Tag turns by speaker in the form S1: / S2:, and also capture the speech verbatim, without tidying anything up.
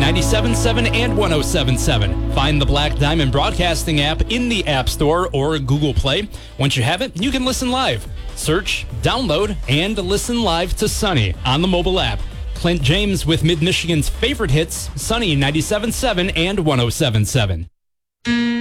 S1: ninety-seven point seven and one oh seven point seven. Find the Black Diamond Broadcasting app in the App Store or Google Play. Once you have it, you can listen live. Search, download, and listen live to Sunny on the mobile app. Clint James with Mid-Michigan's favorite hits, Sunny ninety-seven point seven and one oh seven point seven.